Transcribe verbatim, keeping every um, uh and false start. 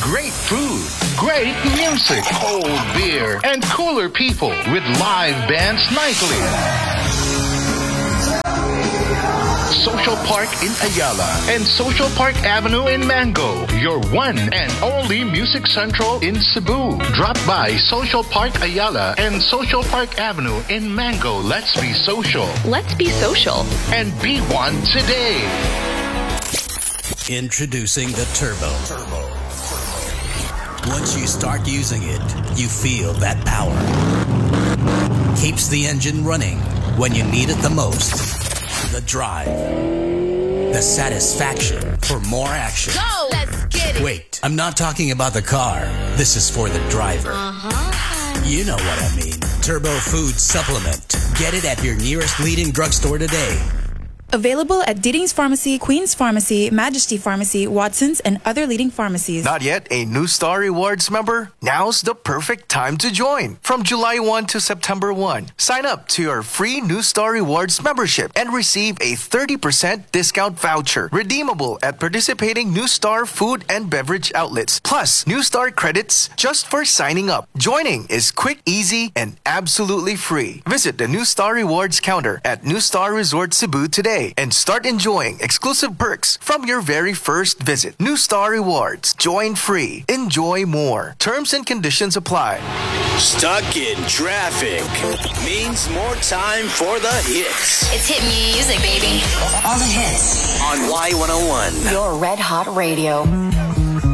great food, great music, cold beer, and cooler people with live bands nightly. Social Park in Ayala and Social Park Avenue in Mango, your one and only Music Central in Cebu. Drop by Social Park Ayala and Social Park Avenue in Mango. Let's be social. Let's be social. And be one today. Introducing the Turbo. Turbo. Once you start using it, you feel that power. Keeps the engine running when you need it the most. The drive. The satisfaction for more action. Go! Let's get it! Wait, I'm not talking about the car. This is for the driver. Uh-huh. You know what I mean. Turbo Food Supplement. Get it at your nearest leading drugstore today. Available at Diding's Pharmacy, Queen's Pharmacy, Majesty Pharmacy, Watson's, and other leading pharmacies. Not yet a New Star Rewards member? Now's the perfect time to join. From July first to September first, sign up to your free New Star Rewards membership and receive a thirty percent discount voucher redeemable at participating New Star food and beverage outlets. Plus, New Star credits just for signing up. Joining is quick, easy, and absolutely free. Visit the New Star Rewards counter at New Star Resort Cebu today and start enjoying exclusive perks from your very first visit. New Star Rewards. Join free. Enjoy more. Terms and conditions apply. Stuck in traffic means more time for the hits. It's hit music, baby. All the hits on Y one oh one. Your red hot radio.